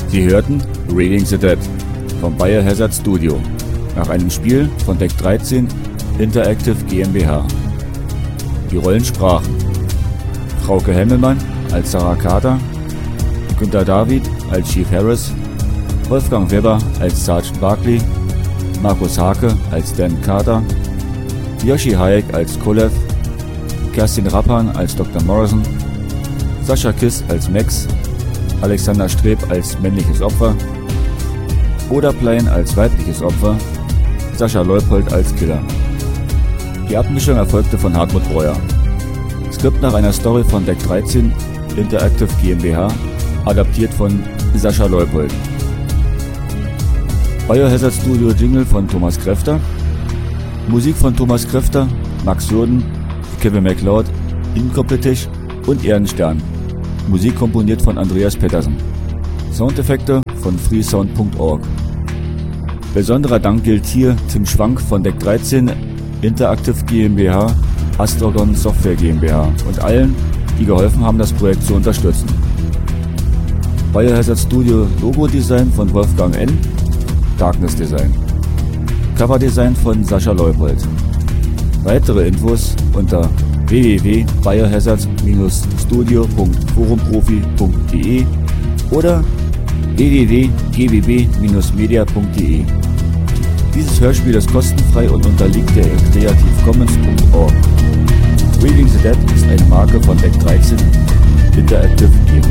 Sie hörten Reading the Dead vom Biohazard Studio nach einem Spiel von Deck 13 Interactive GmbH. Die Rollen sprachen Frauke Hemmelmann als Sarah Carter, Günter David als Chief Harris, Wolfgang Weber als Sergeant Barkley, Markus Hake als Dan Carter, Yoshi Hayek als Kolev, Kerstin Rappan als Dr. Morrison, Sascha Kiss als Max, Alexander Streb als männliches Opfer, Oda Plein als weibliches Opfer, Sascha Leupold als Killer. Die Abmischung erfolgte von Hartmut Breuer. Skript nach einer Story von Deck 13 Interactive GmbH, adaptiert von Sascha Leupold. Biohazard Studio Jingle von Thomas Kräfter. Musik von Thomas Kräfter, Max Jürden, Kevin MacLeod, Incompetech und Ehrenstern. Musik komponiert von Andreas Pettersen. Soundeffekte von freesound.org. Besonderer Dank gilt hier Tim Schwank von Deck 13 Interactive GmbH, Astragon Software GmbH und allen, die geholfen haben, das Projekt zu unterstützen. Biohazard Studio Logo Design von Wolfgang N. Darkness Design. Cover Design von Sascha Leupold. Weitere Infos unter www.biohazard-studio.forumprofi.de oder www.gbb-media.de. Dieses Hörspiel ist kostenfrei und unterliegt der creativecommons.org. Reading the Dead ist eine Marke von Deck 13 Interactive GmbH.